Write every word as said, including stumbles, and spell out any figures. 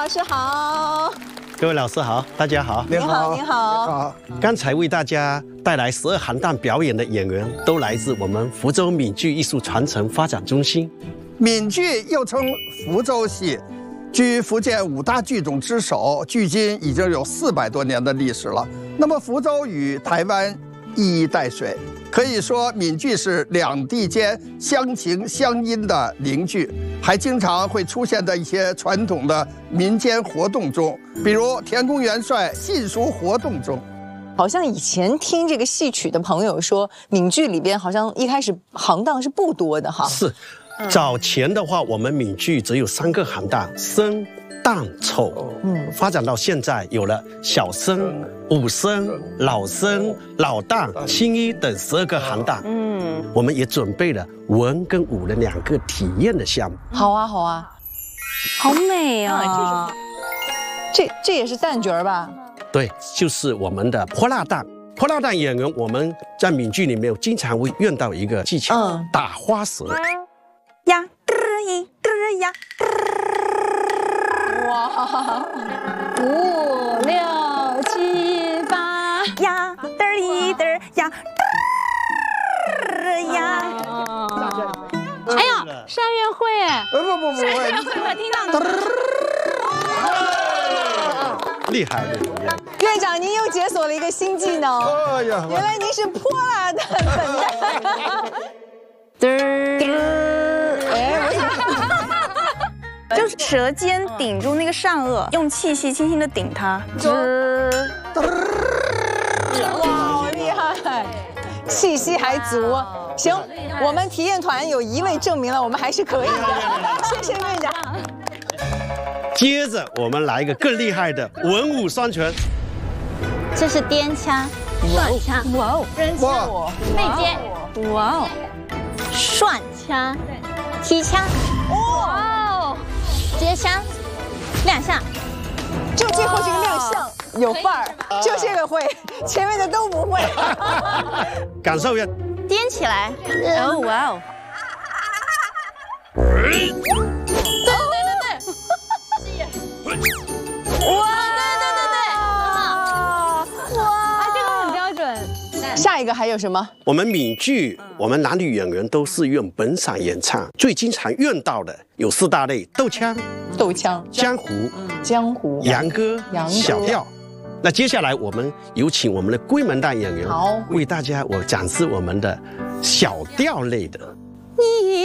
老师好。 各位老师好，大家好。 你好，你好。 好， 刚才为大家带来十二行当表演的演员，都来自我们福州闽剧艺术传承发展中心。 闽剧又称福州戏，居福建五大剧种之首，距今已经有四百多年的历史了。那么福州与台湾一衣带水，可以说闽剧是两地间相情相依的邻居，还经常会出现在一些传统的民间活动中，比如田宫元帅戏书活动中。 好像以前听这个戏曲的朋友说，闽剧里边好像一开始行当是不多的哈。 是，早前的话，我们闽剧只有三个行当：生、旦、丑。嗯，发展到现在有了小生、武生、老生、老旦、青衣等十二个行当。嗯，我们也准备了文跟武的两个体验的项目。 好啊，好啊， 好美啊！ 这这也是旦角儿吧？ 对，就是我们的泼辣旦。泼辣旦演员，我们在闽剧里面经常会用到一个技巧，嗯、打花舌。 呀，嘚一嘚呀， 哇，五六七八呀，嘚一嘚呀，嘚呀。哎呀，山月会哎！ 呃不不不， 山月会我听到了。 厉害了， 院长，您又解锁了一个新技能。 哎呀， 原来您是泼辣的本代。 嘚儿，哎，我就是舌尖顶住那个上颚，用气息轻轻的顶它。嘚儿， 哇，好厉害，气息还足。行，我们体验团有一位证明了我们还是可以的。谢谢院长。 接着我们来一个更厉害的文武双全。 这是颠腔、转腔，哇哦，人哇， 背接，哇哦，涮腔、踢腔，哇哦，接腔，亮相， 就最后这个亮相有范儿，就这个会，前面的都不会。 感受一下， 颠起来，哦哇哦。 下一个还有什么？ 我们闽剧，我们男女演员都是用本嗓演唱，最经常用到的有四大类：斗腔、 斗腔、 江湖、 江湖、 洋歌、 洋歌小调。那接下来我们有请我们的闺门旦演员， 好， 为大家我展示我们的小调类的。 你